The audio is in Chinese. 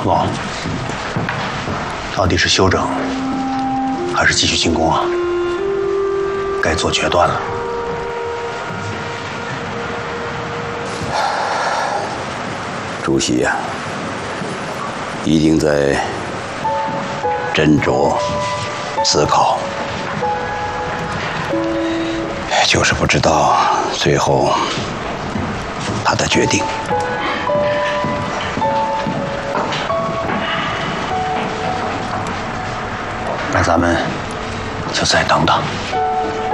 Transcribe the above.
王，到底是休整，还是继续进攻啊？该做决断了。 主席呀，一定在斟酌思考，就是不知道最后他的决定。 那咱们就再等等。